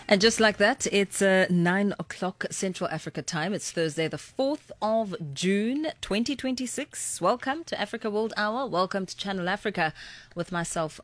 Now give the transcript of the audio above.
And just like that, it's 9 o'clock Central Africa time. It's Thursday, the 4th of June, 2026. Welcome to Africa World Hour. Welcome to Channel Africa with myself,